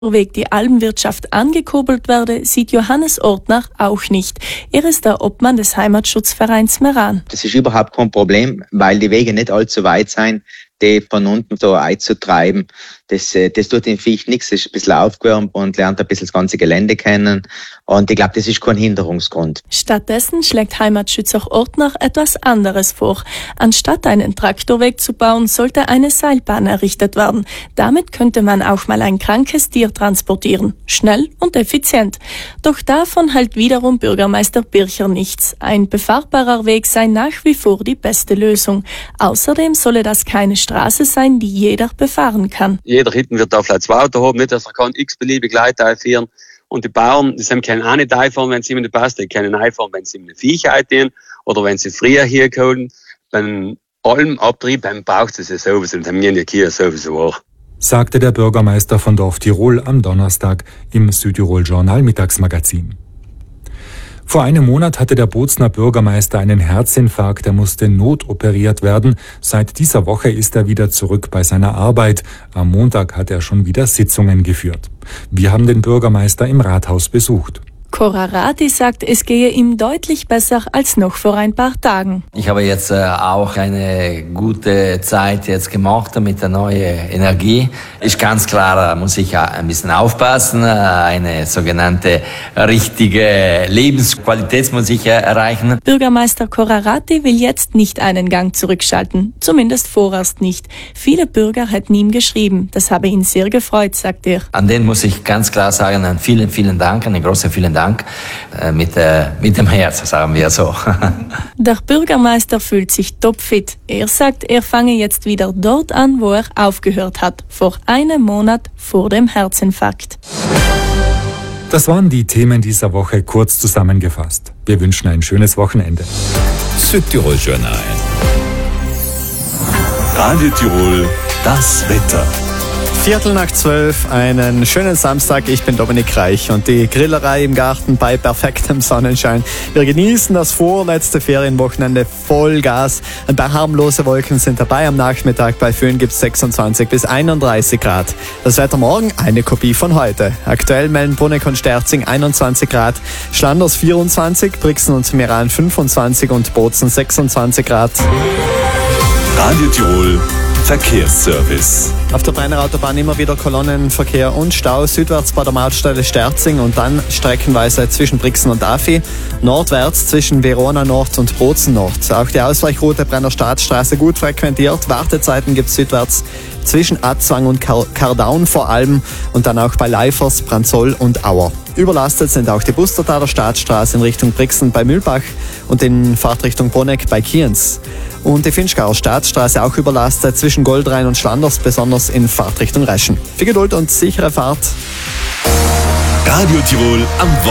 Weg die Almwirtschaft angekurbelt werde, sieht Johannes Ortner auch nicht. Er ist der Obmann des Heimatschutzvereins Meran. Das ist überhaupt kein Problem, weil die Wege nicht allzu weit sind, die von unten so einzutreiben. Das tut dem Viech nichts, es ist ein bisschen aufgewärmt und lernt ein bisschen das ganze Gelände kennen. Und ich glaube, das ist kein Hinderungsgrund. Stattdessen schlägt Heimatschützer Ortner etwas anderes vor. Anstatt einen Traktorweg zu bauen, sollte eine Seilbahn errichtet werden. Damit könnte man auch mal ein krankes Tier transportieren. Schnell und effizient. Doch davon hält wiederum Bürgermeister Bircher nichts. Ein befahrbarer Weg sei nach wie vor die beste Lösung. Außerdem solle das keine Straße sein, die jeder befahren kann. Jeder hinten wird da vielleicht 2 Autos haben, nicht, dass er kann x-beliebig Leute einführen. Und die Bauern, die können auch nicht einfahren, wenn es ihnen nicht passt. Die können einfahren, wenn sie ihm eine Viech eintun oder wenn sie früher hier kommen. Beim Almabtrieb braucht es ja sowieso und haben wir in der sowieso auch. Sagte der Bürgermeister von Dorf Tirol am Donnerstag im Südtirol Journal Mittagsmagazin. Vor einem Monat hatte der Bozner Bürgermeister einen Herzinfarkt, er musste notoperiert werden. Seit dieser Woche ist er wieder zurück bei seiner Arbeit. Am Montag hat er schon wieder Sitzungen geführt. Wir haben den Bürgermeister im Rathaus besucht. Korarati sagt, es gehe ihm deutlich besser als noch vor ein paar Tagen. Ich habe jetzt auch eine gute Zeit jetzt gemacht mit der neuen Energie. Ist ganz klar, muss ich ein bisschen aufpassen. Eine sogenannte richtige Lebensqualität muss ich erreichen. Bürgermeister Korarati will jetzt nicht einen Gang zurückschalten. Zumindest vorerst nicht. Viele Bürger hätten ihm geschrieben. Das habe ihn sehr gefreut, sagt er. An den muss ich ganz klar sagen, einen vielen, vielen Dank, einen großen vielen Dank. Mit dem Herz, sagen wir so. Der Bürgermeister fühlt sich topfit. Er sagt, er fange jetzt wieder dort an, wo er aufgehört hat. Vor einem Monat vor dem Herzinfarkt. Das waren die Themen dieser Woche kurz zusammengefasst. Wir wünschen ein schönes Wochenende. Südtirol Journal. Radio Tirol, das Wetter. 11:45, einen schönen Samstag. Ich bin Dominik Reich und die Grillerei im Garten bei perfektem Sonnenschein. Wir genießen das vorletzte Ferienwochenende Vollgas. Ein paar harmlose Wolken sind dabei am Nachmittag. Bei Föhn gibt es 26 bis 31 Grad. Das Wetter morgen eine Kopie von heute. Aktuell melden Bruneck und Sterzing 21 Grad, Schlanders 24, Brixen und Meran 25 und Bozen 26 Grad. Radio Tirol Verkehrsservice. Auf der Brenner Autobahn immer wieder Kolonnenverkehr und Stau. Südwärts bei der Mautstelle Sterzing und dann streckenweise zwischen Brixen und Affi. Nordwärts zwischen Verona Nord und Bozen Nord. Auch die Ausweichroute Brenner Staatsstraße gut frequentiert. Wartezeiten gibt es südwärts zwischen Atzwang und Kardaun vor allem und dann auch bei Leifers, Branzoll und Auer. Überlastet sind auch die Bustertaler Staatsstraße in Richtung Brixen bei Mühlbach und in Fahrtrichtung Bruneck bei Kienz. Und die Finchgauer Staatsstraße auch überlastet zwischen Goldrhein und Schlanders, besonders in Fahrtrichtung Reschen. Viel Geduld und sichere Fahrt. Radio Tirol am Wochenende.